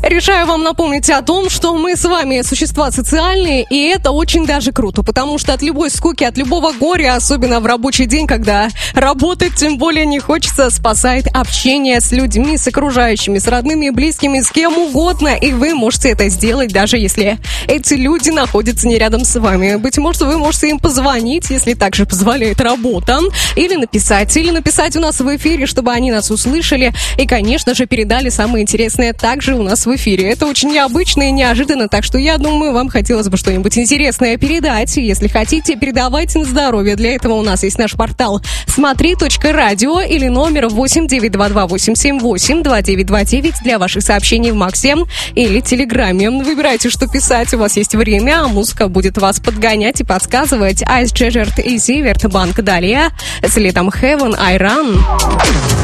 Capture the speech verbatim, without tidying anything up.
Решаю вам напомнить о том, что мы с вами существа социальные, и это очень даже круто, потому что от любой скуки, от любого горя, особенно в рабочий день, когда работать тем более не хочется, спасает общение с людьми, с окружающими, с родными и близкими, с кем угодно, и вы можете это сделать, даже если эти люди находятся не рядом с вами. Быть может, вы можете им позвонить, если также позволяет работа, или написать, или написать у нас в эфире, чтобы они нас услышали, и, конечно же, передали самое интересное также у нас в эфире. Это очень необычно и неожиданно, так что я думаю, вам хотелось бы что-нибудь интересное передать. Если хотите, передавайте на здоровье. Для этого у нас есть наш портал смотри точка радио или номер восемь девять два два восемь семь восемь два девять два девять для ваших сообщений в Максе или Телеграме. Выбирайте, что писать, у вас есть время, а музыка будет вас подгонять и подсказывать. Ice Desert и Zivert Bank далее. Следом Heaven, I Run.